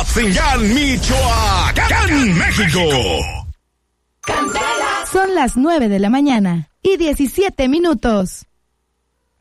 Apatzingán, Michoacán, México. Son las 9 de la mañana y 17 minutos.